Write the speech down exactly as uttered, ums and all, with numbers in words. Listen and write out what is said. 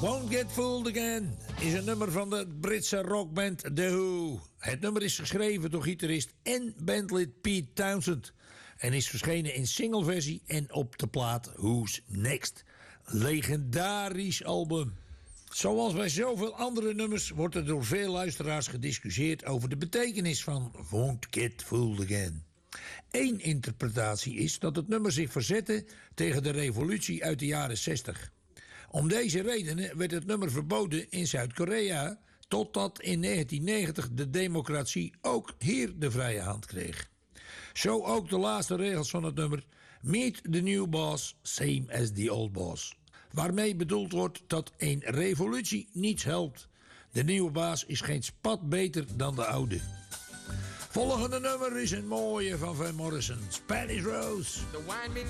Won't Get Fooled Again is een nummer van de Britse rockband The Who. Het nummer is geschreven door gitarist en bandlid Pete Townshend en is verschenen in singleversie en op de plaat Who's Next. Legendarisch album. Zoals bij zoveel andere nummers wordt er door veel luisteraars gediscussieerd over de betekenis van Won't Get Fooled Again. Eén interpretatie is dat het nummer zich verzette tegen de revolutie uit de jaren zestig. Om deze redenen werd het nummer verboden in Zuid-Korea, totdat in negentien negentig de democratie ook hier de vrije hand kreeg. Zo ook de laatste regels van het nummer: Meet the new boss, same as the old boss. Waarmee bedoeld wordt dat een revolutie niets helpt. De nieuwe baas is geen spat beter dan de oude. Volgende nummer is een mooie van Van Morrison, Spanish Rose. The wine